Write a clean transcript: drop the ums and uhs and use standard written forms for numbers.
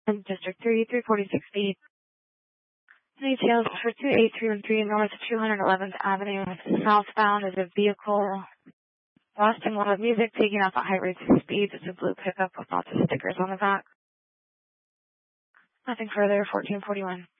District 3, 346 feet. Details for 28313 North 211th Avenue. Southbound is a vehicle blasting loud music, taking off at high rates of speeds. It's a blue pickup with lots of stickers on the back. Nothing further, 1441.